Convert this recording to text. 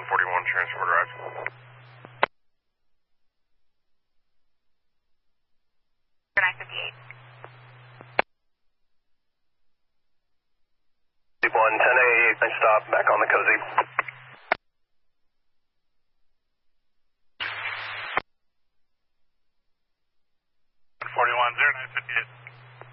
141 Transfer Drive. 958. 110A, stop, back on the cozy.